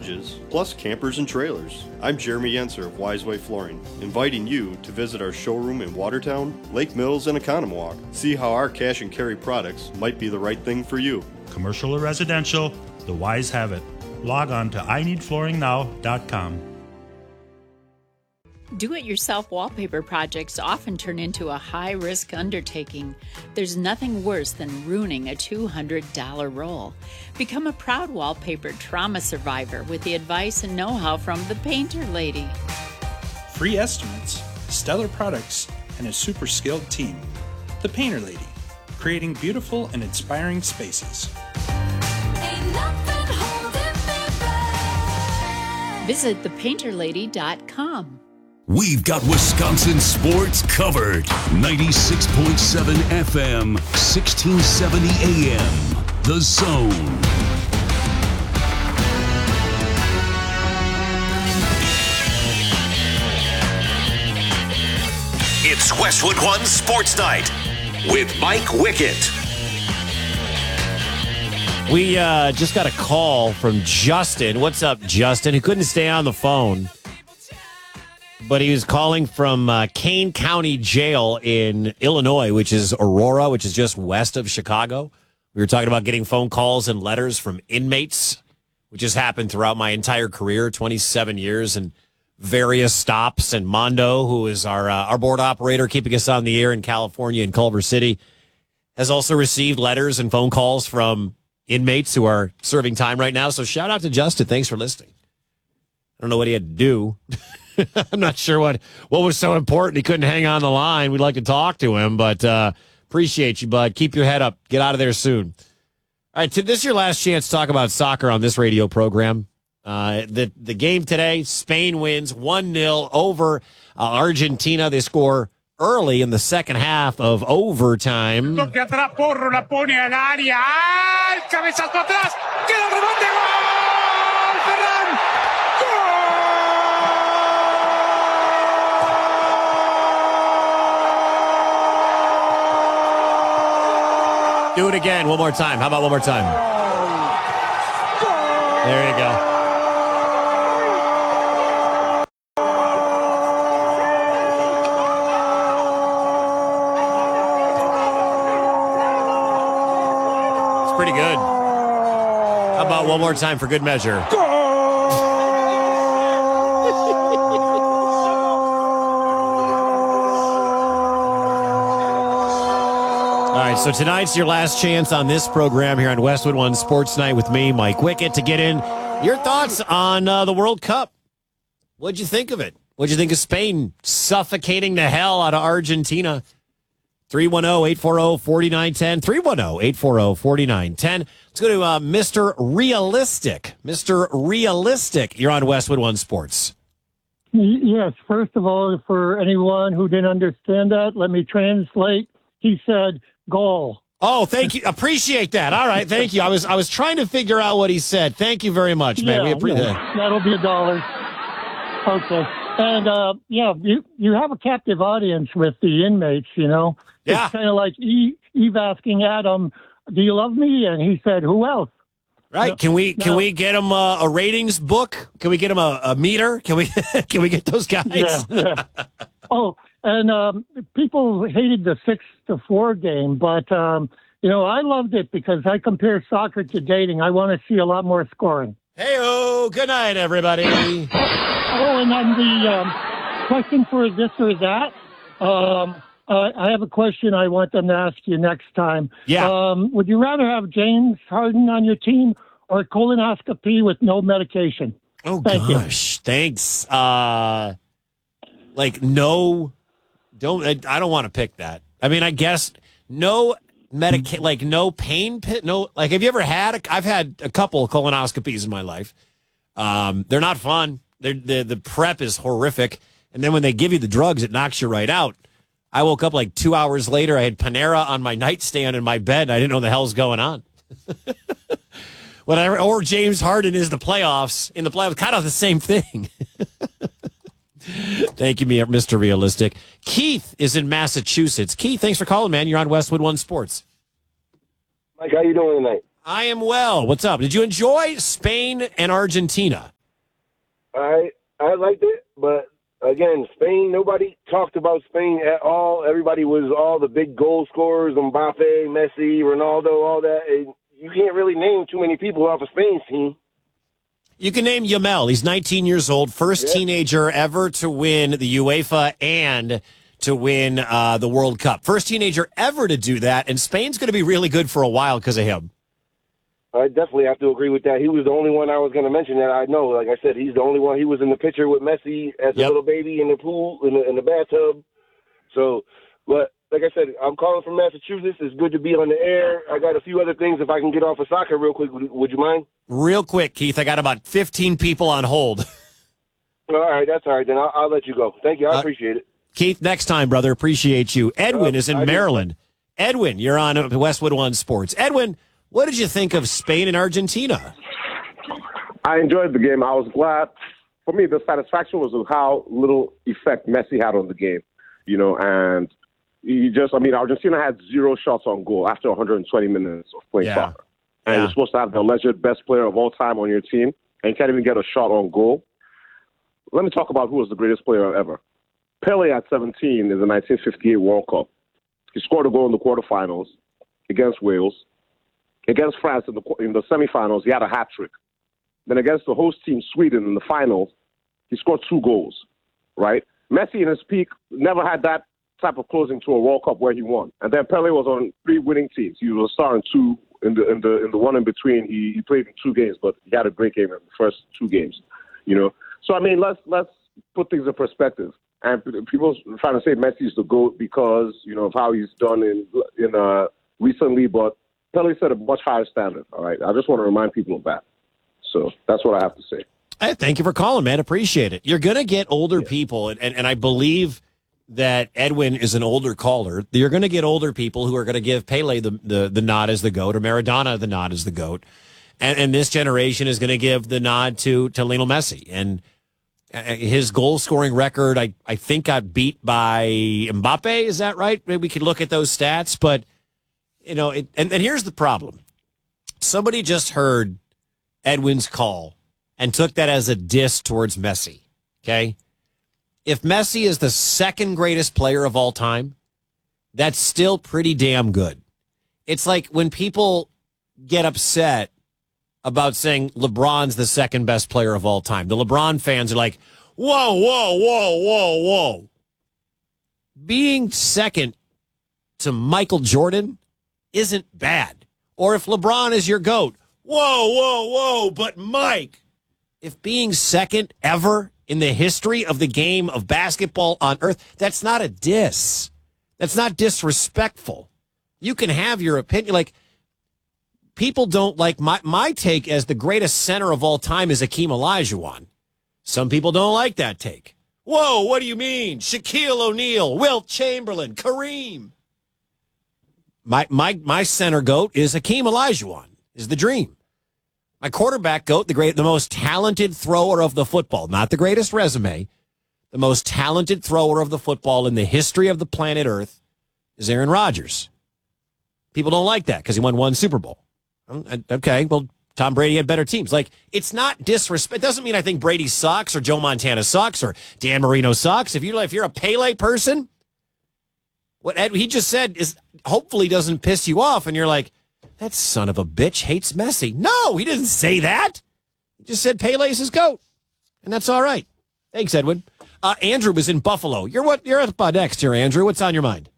garages, plus campers and trailers. I'm Jeremy Yenser of Wiseway Flooring, inviting you to visit our showroom in Watertown, Lake Mills, and Economowoc. See how our cash and carry products might be the right thing for you. Commercial or residential, the Wise have it. Log on to ineedflooringnow.com. Do-it-yourself wallpaper projects often turn into a high-risk undertaking. There's nothing worse than ruining a $200 roll. Become a proud wallpaper trauma survivor with the advice and know-how from the Painter Lady. Free estimates, stellar products, and a super skilled team. The Painter Lady, creating beautiful and inspiring spaces. Visit thepainterlady.com. We've got Wisconsin sports covered. 96.7 FM, 1670 AM. The Zone. It's Westwood One Sports Night with Mike Wickett. We just got a call from Justin. What's up, Justin? He couldn't stay on the phone, but he was calling from Kane County Jail in Illinois, which is Aurora, which is just west of Chicago. We were talking about getting phone calls and letters from inmates, which has happened throughout my entire career, 27 years, and various stops. And Mondo, who is our board operator, keeping us on the air in California in Culver City, has also received letters and phone calls from inmates who are serving time right now. So shout out to Justin. Thanks for listening. I don't know what he had to do. I'm not sure what was so important. He couldn't hang on the line. We'd like to talk to him, but appreciate you, bud. Keep your head up. Get out of there soon. All right, this is your last chance to talk about soccer on this radio program. The game today, Spain wins 1-0 over Argentina. They score early in the second half of overtime. Do it again one more time. How about one more time? There you go. Pretty good. How about one more time for good measure? All right, so tonight's your last chance on this program here on Westwood One Sports Night with me, Mike Wickett, to get in your thoughts on the World Cup. What'd you think of it? What'd you think of Spain suffocating the hell out of Argentina? 310-840-4910. 310-840-4910. Let's go to Mr. Realistic. Mr. Realistic, you're on Westwood One Sports. Yes, first of all, for anyone who didn't understand that, let me translate. He said, goal. Oh, thank you. Appreciate that. All right, thank you. I was trying to figure out what he said. Thank you very much, man. We appreciate that. That'll be $1. Okay. And, you have a captive audience with the inmates, you know. Yeah. It's kind of like Eve asking Adam, do you love me? And he said, who else? Right. Can we get him a ratings book? Can we get him a meter? Can we get those guys? Yeah. Oh, and people hated the 6-4 game, but, I loved it because I compare soccer to dating. I want to see a lot more scoring. Hey-oh, good night, everybody. Oh, and then the question for this or that, I have a question I want them to ask you next time. Yeah. Would you rather have James Harden on your team or colonoscopy with no medication? Oh, Thank gosh. You. Thanks. I don't want to pick that. I mean, I guess no no pain pit. No, have you ever I've had a couple of colonoscopies in my life. They're not fun. The prep is horrific. And then when they give you the drugs, it knocks you right out. I woke up 2 hours later. I had Panera on my nightstand in my bed. And I didn't know the hell's going on. Or James Harden is the playoffs. In the playoffs, kind of the same thing. Thank you, Mr. Realistic. Keith is in Massachusetts. Keith, thanks for calling, man. You're on Westwood One Sports. Mike, how you doing tonight? I am well. What's up? Did you enjoy Spain and Argentina? I liked it, but again, Spain, nobody talked about Spain at all. Everybody was all the big goal scorers, Mbappe, Messi, Ronaldo, all that. And you can't really name too many people off of Spain's team. You can name Yamal. He's 19 years old, first teenager ever to win the UEFA and to win the World Cup. First teenager ever to do that, and Spain's going to be really good for a while because of him. I definitely have to agree with that. He was the only one I was going to mention that I know. Like I said, he's the only one. He was in the picture with Messi as a little baby in the pool, in the bathtub. So, but like I said, I'm calling from Massachusetts. It's good to be on the air. I got a few other things. If I can get off of soccer real quick, would you mind? Real quick, Keith. I got about 15 people on hold. All right, that's all right. Then I'll let you go. Thank you. I appreciate it. Keith, next time, brother. Appreciate you. Edwin is in Maryland. Edwin, you're on Westwood One Sports. Edwin, what did you think of Spain and Argentina? I enjoyed the game. I was glad. For me, the satisfaction was of how little effect Messi had on the game, and Argentina had 0 shots on goal after 120 minutes of playing soccer. And you're supposed to have the alleged best player of all time on your team, and you can't even get a shot on goal. Let me talk about who was the greatest player ever. Pele at 17 in the 1958 World Cup. He scored a goal in the quarterfinals against Wales. Against France in the semifinals, he had a hat trick. Then against the host team, Sweden, in the finals, he scored 2 goals, right? Messi in his peak never had that type of closing to a World Cup where he won. And then Pele was on 3 winning teams. He was a star in 2. In the one in between, he played in 2 games, but he had a great game in the first 2 games, So, I mean, let's put things in perspective. And people trying to say Messi's the GOAT because, of how he's done in recently, but Pele set a much higher standard, all right? I just want to remind people of that. So that's what I have to say. Hey, thank you for calling, man. Appreciate it. You're going to get older people, and I believe that Edwin is an older caller. You're going to get older people who are going to give Pele the nod as the GOAT or Maradona the nod as the GOAT. And this generation is going to give the nod to Lionel Messi. And his goal-scoring record, I think, got beat by Mbappe. Is that right? Maybe we could look at those stats. But, and here's the problem. Somebody just heard Edwin's call and took that as a diss towards Messi, okay? If Messi is the second greatest player of all time, that's still pretty damn good. It's like when people get upset about saying LeBron's the second best player of all time. The LeBron fans are like, whoa, whoa, whoa, whoa, whoa. Being second to Michael Jordan isn't bad. Or if LeBron is your GOAT, whoa, whoa, whoa, but Mike, if being second ever in the history of the game of basketball on earth, that's not a diss. That's not disrespectful. You can have your opinion. Like, people don't like my take as the greatest center of all time is Hakeem Olajuwon. Some people don't like that take. Whoa, what do you mean? Shaquille O'Neal, Wilt Chamberlain, Kareem. My center GOAT is Hakeem Olajuwon, is the dream. My quarterback GOAT, the most talented thrower of the football, not the greatest resume, the most talented thrower of the football in the history of the planet Earth is Aaron Rodgers. People don't like that because he won 1 Super Bowl. Okay, well, Tom Brady had better teams. Like, it's not disrespect. It doesn't mean I think Brady sucks or Joe Montana sucks or Dan Marino sucks. If you're a Pele person, what Ed, he just said is hopefully doesn't piss you off, and you're like, that son of a bitch hates Messi. No, he didn't say that. He just said Pele's his GOAT, and that's all right. Thanks, Edwin. Andrew was in Buffalo. You're up next here, Andrew. What's on your mind?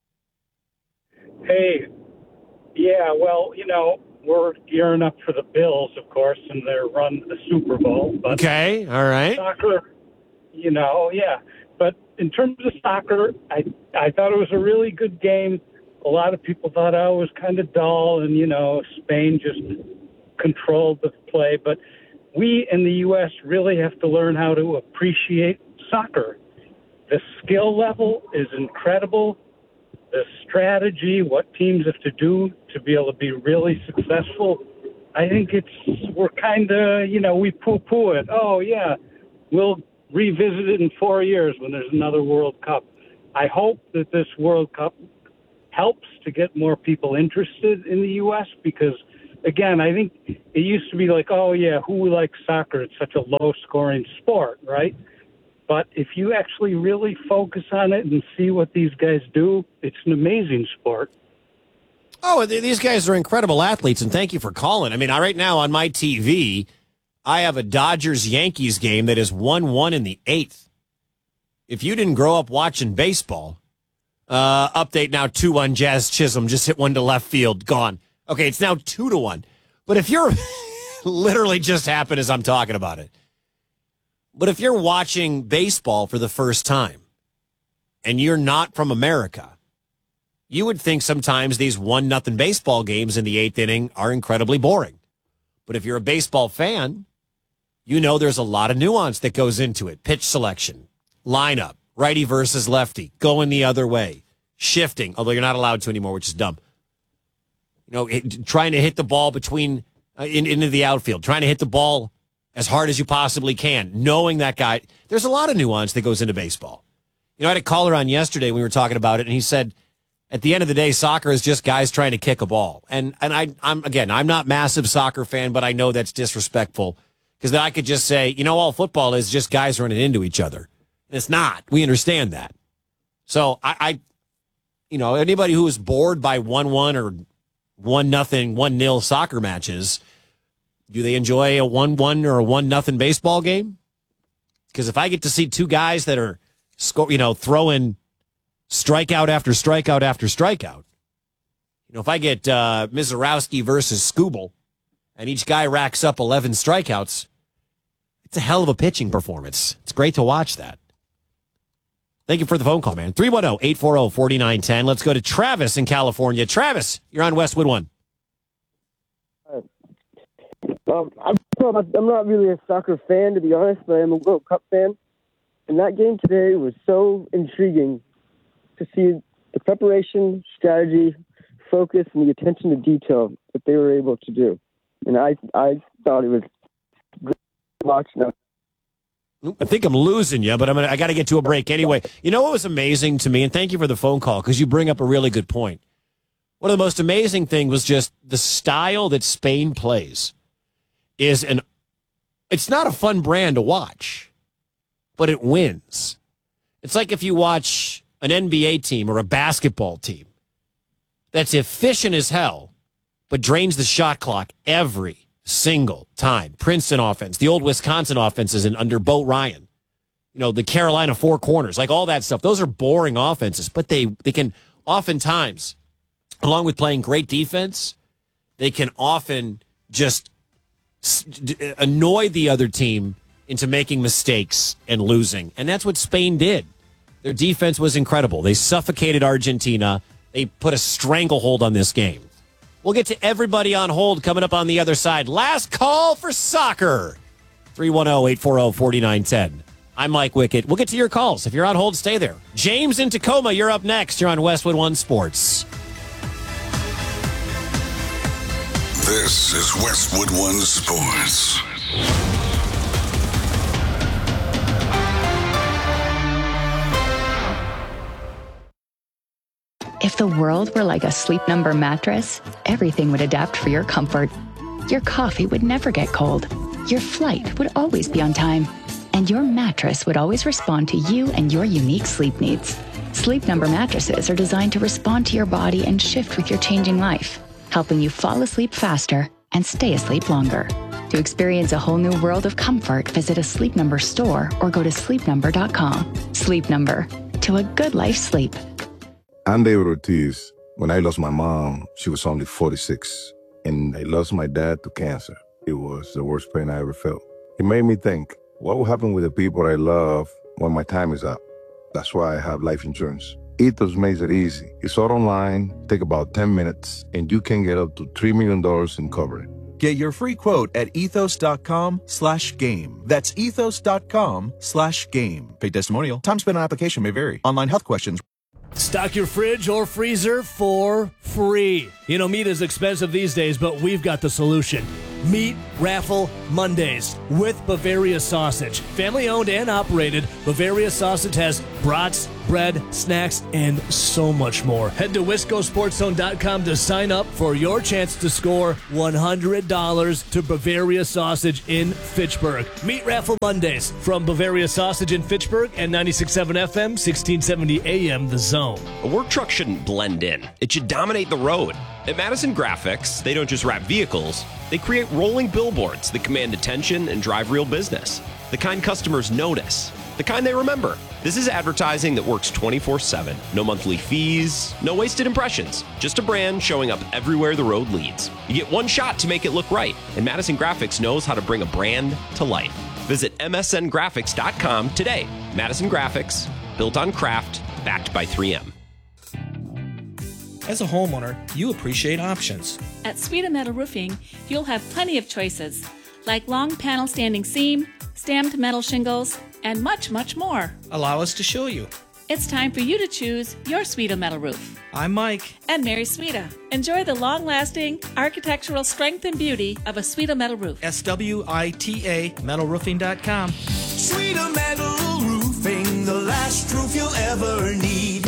Hey, yeah, well, we're gearing up for the Bills, of course, and they're run the Super Bowl. But okay, all right. Soccer, yeah. But in terms of soccer, I thought it was a really good game. A lot of people thought it was kind of dull, and, Spain just controlled the play. But we in the U.S. really have to learn how to appreciate soccer. The skill level is incredible. The strategy, what teams have to do to be able to be really successful, I think we're kind of, we poo-poo it. Oh, yeah, we'll revisit it in 4 years when there's another World Cup. I hope that this World Cup helps to get more people interested in the U.S. because again, I think it used to be like, oh, yeah, who likes soccer? It's such a low-scoring sport, right? But if you actually really focus on it and see what these guys do, it's an amazing sport. Oh, these guys are incredible athletes, and thank you for calling. I mean, right now on my TV, I have a Dodgers-Yankees game that is 1-1 in the 8th. If you didn't grow up watching baseball, update now 2-1 Jazz Chisholm, just hit one to left field, gone. Okay, it's now 2-1. But if you're literally just happened as I'm talking about it. But if you're watching baseball for the first time and you're not from America, you would think sometimes these 1-0 baseball games in the 8th inning are incredibly boring. But if you're a baseball fan, you know there's a lot of nuance that goes into it. Pitch selection, lineup, righty versus lefty, going the other way, shifting, although you're not allowed to anymore, which is dumb. You know, trying to hit the ball between into the outfield, trying to hit the ball as hard as you possibly can, knowing that guy. There's a lot of nuance that goes into baseball. You know, I had a caller on yesterday when we were talking about it, and he said, at the end of the day, soccer is just guys trying to kick a ball. And I'm not a massive soccer fan, but I know that's disrespectful because then I could just say, you know, all football is just guys running into each other. And it's not. We understand that. So you know, anybody who is bored by 1-1 or 1-0, 1-0 soccer matches, do they enjoy a 1-1 or a 1-0 baseball game? Because if I get to see two guys that are, throwing strikeout after strikeout after strikeout. You know, if I get Mizorowski versus Skubal, and each guy racks up 11 strikeouts, it's a hell of a pitching performance. It's great to watch that. Thank you for the phone call, man. 310-840-4910. Let's go to Travis in California. Travis, you're on Westwood One. I'm not really a soccer fan, to be honest, but I'm a World Cup fan. And that game today was so intriguing to see the preparation, strategy, focus, and the attention to detail that they were able to do. And I thought it was great to watch now. I think I'm losing you, but I got to get to a break anyway. You know what was amazing to me, and thank you for the phone call, because you bring up a really good point. One of the most amazing things was just the style that Spain plays. It's not a fun brand to watch, but it wins. It's like if you watch an NBA team or a basketball team that's efficient as hell, but drains the shot clock every single time. Princeton offense, the old Wisconsin offenses under Bo Ryan, the Carolina four corners, like all that stuff. Those are boring offenses, but they can oftentimes, along with playing great defense, they can often just annoy the other team into making mistakes and losing. And that's what Spain did. Their defense was incredible. They suffocated Argentina. They put a stranglehold on this game. We'll get to everybody on hold coming up on the other side. Last call for soccer. 310-840-4910. I'm Mike Wickett. We'll get to your calls. If you're on hold, stay there. James in Tacoma, you're up next. You're on Westwood One Sports. This is Westwood One Sports. If the world were like a Sleep Number mattress, everything would adapt for your comfort. Your coffee would never get cold. Your flight would always be on time. And your mattress would always respond to you and your unique sleep needs. Sleep Number mattresses are designed to respond to your body and shift with your changing life, helping you fall asleep faster and stay asleep longer. To experience a whole new world of comfort, visit a Sleep Number store or go to sleepnumber.com. Sleep Number. To a good life's sleep. I'm David Ortiz. When I lost my mom, she was only 46, and I lost my dad to cancer. It was the worst pain I ever felt. It made me think, what will happen with the people I love when my time is up? That's why I have life insurance. Ethos makes it easy. It's all online, take about 10 minutes, and you can get up to $3 million in coverage. Get your free quote at ethos.com/game. That's ethos.com/game. Paid testimonial. Time spent on application may vary. Online health questions. Stock your fridge or freezer for free. Meat is expensive these days, but we've got the solution. Meat Raffle Mondays with Bavaria Sausage. Family owned and operated, Bavaria Sausage has brats, bread, snacks, and so much more. Head to WiscoSportsZone.com to sign up for your chance to score $100 to Bavaria Sausage in Fitchburg. Meat Raffle Mondays from Bavaria Sausage in Fitchburg and 96.7 FM, 1670 AM, The Zone. A work truck shouldn't blend in. It should dominate the road. At Madison Graphics, they don't just wrap vehicles, they create rolling billboards that command attention and drive real business. The kind customers notice. The kind they remember. This is advertising that works 24/7. No monthly fees, no wasted impressions. Just a brand showing up everywhere the road leads. You get one shot to make it look right, and Madison Graphics knows how to bring a brand to life. Visit msngraphics.com today. Madison Graphics, built on craft, backed by 3M. As a homeowner, you appreciate options. At Sweeta Metal Roofing, you'll have plenty of choices, like long panel standing seam, stamped metal shingles, and much, much more. Allow us to show you. It's time for you to choose your Sweeta Metal Roof. I'm Mike. And Mary Sweeta. Enjoy the long-lasting architectural strength and beauty of a Sweeta Metal Roof. SWITA metalroofing.com. Sweeta Metal Roofing, the last roof you'll ever need.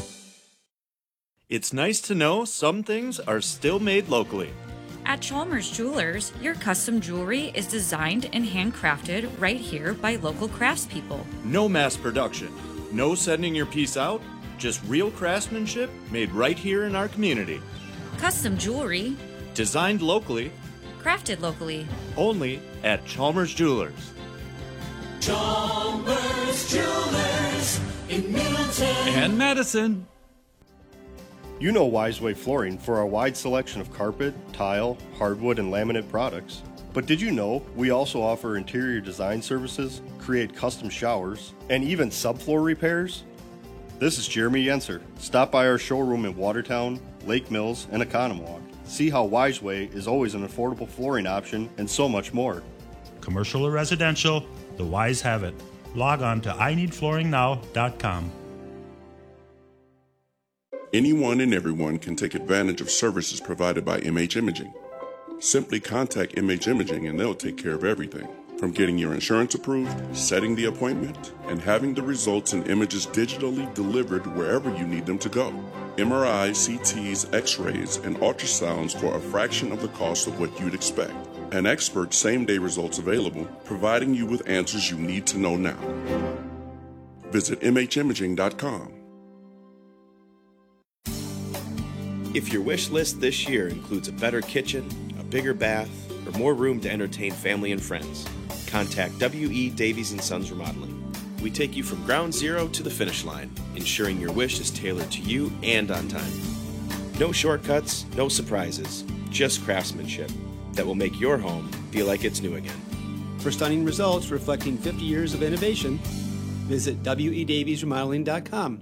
It's nice to know some things are still made locally. At Chalmers Jewelers, your custom jewelry is designed and handcrafted right here by local craftspeople. No mass production, no sending your piece out, just real craftsmanship made right here in our community. Custom jewelry, designed locally, crafted locally, only at Chalmers Jewelers. Chalmers Jewelers in Middleton and Madison. You know Wiseway Flooring for our wide selection of carpet, tile, hardwood, and laminate products. But did you know we also offer interior design services, create custom showers, and even subfloor repairs? This is Jeremy Yenser. Stop by our showroom in Watertown, Lake Mills, and Oconomowoc. See how Wiseway is always an affordable flooring option and so much more. Commercial or residential, the Wise have it. Log on to ineedflooringnow.com. Anyone and everyone can take advantage of services provided by MH Imaging. Simply contact MH Imaging and they'll take care of everything, from getting your insurance approved, setting the appointment, and having the results and images digitally delivered wherever you need them to go. MRIs, CTs, X-rays, and ultrasounds for a fraction of the cost of what you'd expect. An expert same-day results available, providing you with answers you need to know now. Visit MHimaging.com. If your wish list this year includes a better kitchen, a bigger bath, or more room to entertain family and friends, contact W.E. Davies & Sons Remodeling. We take you from ground zero to the finish line, ensuring your wish is tailored to you and on time. No shortcuts, no surprises, just craftsmanship that will make your home feel like it's new again. For stunning results reflecting 50 years of innovation, visit WEDaviesRemodeling.com.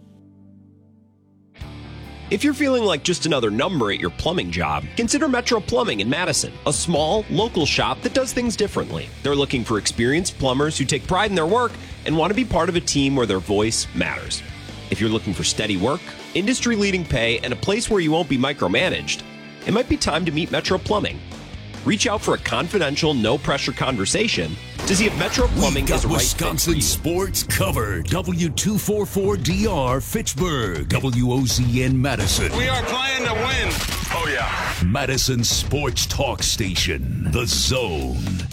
If you're feeling like just another number at your plumbing job, consider Metro Plumbing in Madison, a small, local shop that does things differently. They're looking for experienced plumbers who take pride in their work and want to be part of a team where their voice matters. If you're looking for steady work, industry-leading pay, and a place where you won't be micromanaged, it might be time to meet Metro Plumbing. Reach out for a confidential, no-pressure conversation to see if Metro Plumbing is right Wisconsin sports covered. W244DR Fitchburg. WOZN Madison. We are playing to win. Oh, yeah. Madison Sports Talk Station. The Zone.